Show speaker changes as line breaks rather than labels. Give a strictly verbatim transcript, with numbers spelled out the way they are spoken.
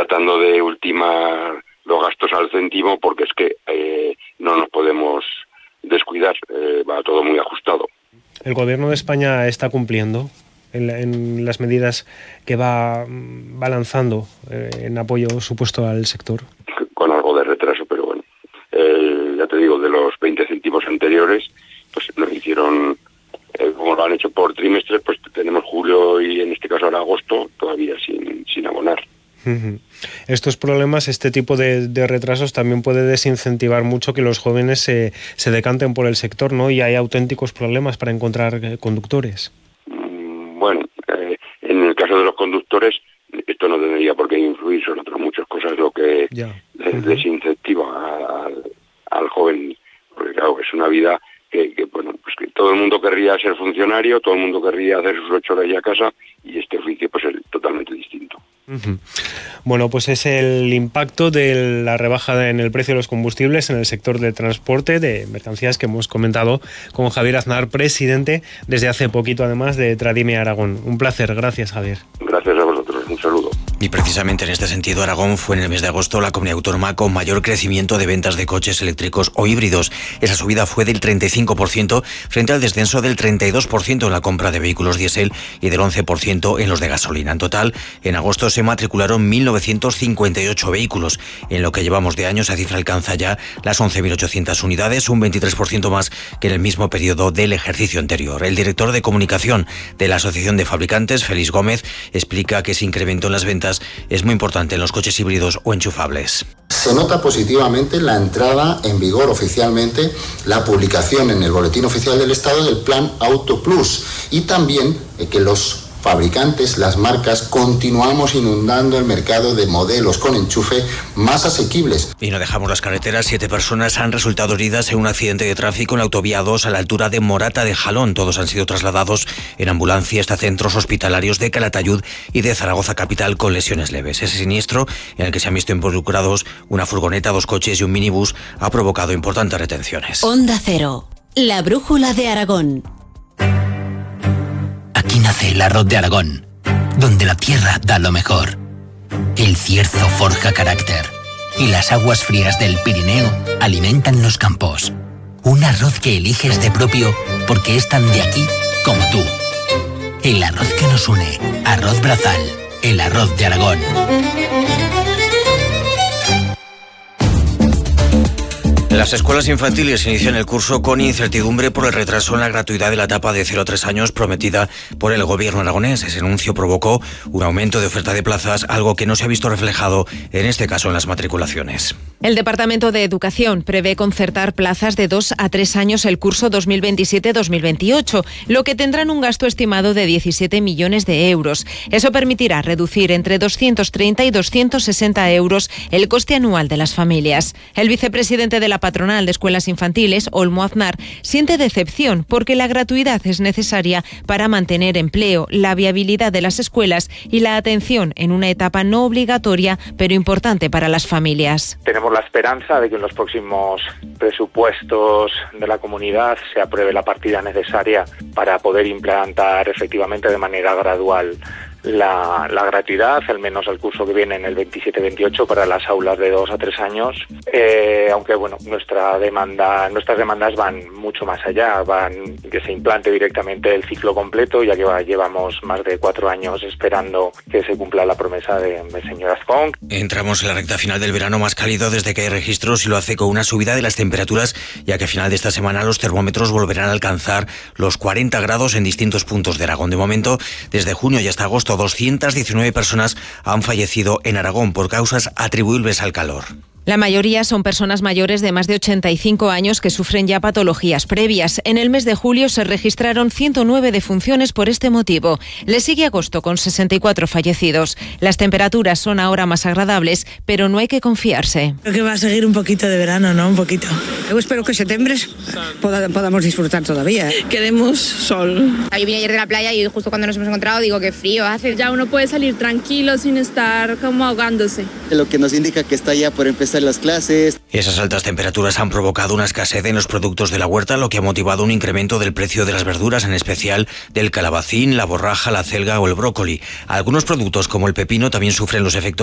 tratando de ultimar los gastos al céntimo, porque es que eh, no nos podemos descuidar, eh, va todo muy ajustado.
¿El gobierno de España está cumpliendo en, en las medidas que va, va lanzando eh, en apoyo supuesto al sector?
Con algo de retraso, pero bueno, eh, ya te digo, de los veinte céntimos anteriores, pues nos hicieron, eh, como lo han hecho por trimestres, pues tenemos julio y en este caso ahora agosto todavía sin, sin abonar.
Uh-huh. Estos problemas, este tipo de, de retrasos también puede desincentivar mucho que los jóvenes se, se decanten por el sector, ¿no? Y hay auténticos problemas para encontrar eh, conductores.
Mm, bueno, eh, en el caso de los conductores, esto no tendría por qué influir, son otras muchas cosas lo que
ya.
Uh-huh. desincentiva al, al joven, porque claro, es una vida que, que bueno, pues que todo el mundo querría ser funcionario, todo el mundo querría hacer sus ocho horas ya a casa, y este oficio pues es totalmente distinto.
Uh-huh. Bueno, pues es el impacto de la rebaja en el precio de los combustibles en el sector del transporte de mercancías que hemos comentado con Javier Aznar, presidente desde hace poquito además de Tradime Aragón. Un placer, gracias Javier.
Gracias a vosotros, un saludo.
Y precisamente en este sentido, Aragón fue en el mes de agosto la comunidad autónoma con mayor crecimiento de ventas de coches eléctricos o híbridos. Esa subida fue del treinta y cinco por ciento frente al descenso del treinta y dos por ciento en la compra de vehículos diésel y del once por ciento en los de gasolina. En total, en agosto se matricularon mil novecientos cincuenta y ocho vehículos. En lo que llevamos de año, esa cifra alcanza ya las once mil ochocientas unidades, un veintitrés por ciento más que en el mismo periodo del ejercicio anterior. El director de comunicación de la Asociación de Fabricantes, Félix Gómez, explica que ese incremento en las ventas es muy importante en los coches híbridos o enchufables.
Se nota positivamente la entrada en vigor oficialmente, la publicación en el Boletín Oficial del Estado del Plan Auto Plus, y también eh, que los fabricantes, las marcas, continuamos inundando el mercado de modelos con enchufe más asequibles.
Y no dejamos las carreteras. Siete personas han resultado heridas en un accidente de tráfico en la autovía dos a la altura de Morata de Jalón. Todos han sido trasladados en ambulancias a centros hospitalarios de Calatayud y de Zaragoza capital con lesiones leves. Ese siniestro, en el que se han visto involucrados una furgoneta, dos coches y un minibús, ha provocado importantes retenciones.
Onda Cero, la brújula de Aragón.
Aquí nace el arroz de Aragón, donde la tierra da lo mejor. El cierzo forja carácter y las aguas frías del Pirineo alimentan los campos. Un arroz que eliges de propio porque es tan de aquí como tú. El arroz que nos une, Arroz Brazal, el arroz de Aragón.
Las escuelas infantiles inician el curso con incertidumbre por el retraso en la gratuidad de la etapa de cero a tres años prometida por el gobierno aragonés. Ese anuncio provocó un aumento de oferta de plazas, algo que no se ha visto reflejado, en este caso, en las matriculaciones.
El Departamento de Educación prevé concertar plazas de dos a tres años el curso dos mil veintisiete dos mil veintiocho, lo que tendrán un gasto estimado de diecisiete millones de euros. Eso permitirá reducir entre doscientos treinta y doscientos sesenta euros el coste anual de las familias. El vicepresidente de la patronal de escuelas infantiles, Olmo Aznar, siente decepción porque la gratuidad es necesaria para mantener empleo, la viabilidad de las escuelas y la atención en una etapa no obligatoria pero importante para las familias.
Tenemos la esperanza de que en los próximos presupuestos de la comunidad se apruebe la partida necesaria para poder implantar efectivamente de manera gradual La, la gratuidad, al menos al curso que viene en el veintisiete veintiocho para las aulas de dos a tres años, eh, aunque bueno, nuestra demanda, nuestras demandas van mucho más allá, van que se implante directamente el ciclo completo, ya que va, llevamos más de cuatro años esperando que se cumpla la promesa de, de señor Azcón.
Entramos en la recta final del verano más cálido desde que hay registros y lo hace con una subida de las temperaturas, ya que a final de esta semana los termómetros volverán a alcanzar los cuarenta grados en distintos puntos de Aragón. De momento, desde junio y hasta agosto, doscientas diecinueve personas han fallecido en Aragón por causas atribuibles al calor.
La mayoría son personas mayores de más de ochenta y cinco años que sufren ya patologías previas. En el mes de julio se registraron ciento nueve defunciones por este motivo. Le sigue agosto con sesenta y cuatro fallecidos. Las temperaturas son ahora más agradables, pero no hay que confiarse.
Creo que va a seguir un poquito de verano, ¿no? Un poquito. Yo espero que septiembre pod- podamos disfrutar todavía.
Queremos sol.
Yo vine ayer de la playa y justo cuando nos hemos encontrado digo que frío hace.
Ya uno puede salir tranquilo sin estar como ahogándose.
Lo que nos indica que está ya por empezar las clases.
Esas altas temperaturas han provocado una escasez en los productos de la huerta, lo que ha motivado un incremento del precio de las verduras, en especial del calabacín, la borraja, la celga o el brócoli. Algunos productos, como el pepino, también sufren los efectos